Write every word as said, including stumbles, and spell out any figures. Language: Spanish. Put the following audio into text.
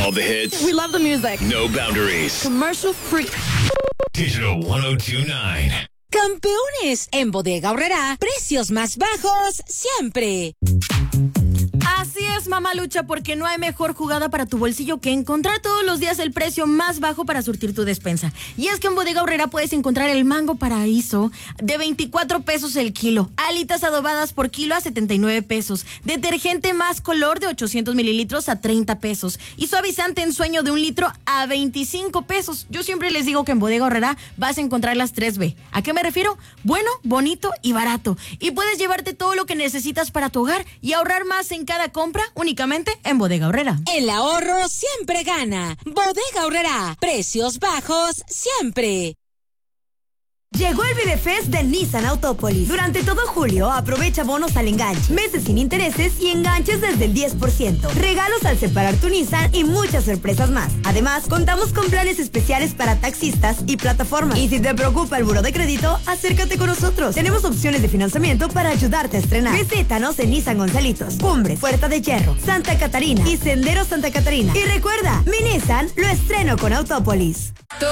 All the hits. We love the music. No boundaries. Commercial free. Digital one oh two point nine. Campeones, en Bodega Aurrerá, precios más bajos siempre. Así es, mamalucha, porque no hay mejor jugada para tu bolsillo que encontrar todos los días el precio más bajo para surtir tu despensa. Y es que en Bodega Aurrerá puedes encontrar el mango paraíso de veinticuatro pesos el kilo, alitas adobadas por kilo a setenta y nueve pesos, detergente más color de ochocientos mililitros a treinta pesos y suavizante en sueño de un litro a veinticinco pesos. Yo siempre les digo que en Bodega Aurrerá vas a encontrar las tres B. ¿A qué me refiero? Bueno, bonito y barato. Y puedes llevarte todo lo que necesitas para tu hogar y ahorrar más en cada compra únicamente en Bodega Aurrerá. El ahorro siempre gana. Bodega Aurrerá, precios bajos siempre. Llegó el Videfest de Nissan Autópolis. Durante todo julio, aprovecha bonos al enganche, meses sin intereses y enganches desde el diez por ciento. Regalos al separar tu Nissan y muchas sorpresas más. Además, contamos con planes especiales para taxistas y plataformas. Y si te preocupa el buró de crédito, acércate con nosotros. Tenemos opciones de financiamiento para ayudarte a estrenar. Visítanos en Nissan Gonzalitos, Cumbres, Puerta de Hierro, Santa Catarina y Sendero Santa Catarina. Y recuerda, mi Nissan lo estreno con Autópolis.